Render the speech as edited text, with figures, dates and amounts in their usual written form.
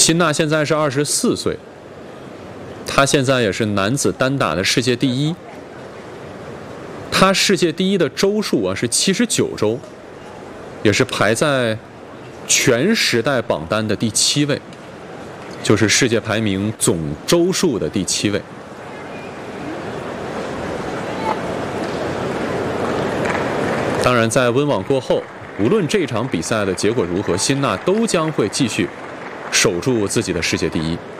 辛纳现在是24岁，他现在也是男子单打的世界第一。他世界第一的周数啊是79周，也是排在全时代榜单的第7位，就是世界排名总周数的第7位。当然，在温网过后，无论这场比赛的结果如何，辛纳都将会继续守住自己的世界第一。